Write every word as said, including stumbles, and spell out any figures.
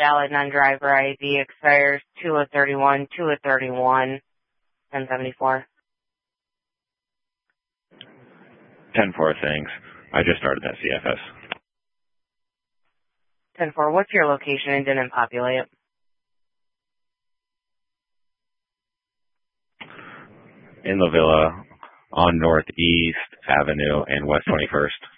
valid non-driver I D expires two of thirty-one, two of thirty-one, ten seventy-four. ten four, thanks. I just started that C F S. ten four, what's your location and didn't populate? In La Villa, on Northeast Avenue and West twenty-first.